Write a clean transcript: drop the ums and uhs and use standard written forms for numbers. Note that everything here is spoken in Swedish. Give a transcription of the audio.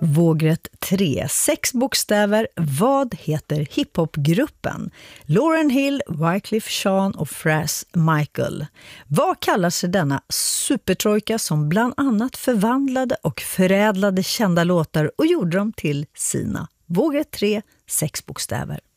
Vågrätt 3, 6 bokstäver. Vad heter hiphopgruppen? Lauryn Hill, Wyclef Jean och Fras Michael. Vad kallar sig denna supertrojka som bland annat förvandlade och förädlade kända låtar och gjorde dem till sina? Vågrätt 3, 6 bokstäver.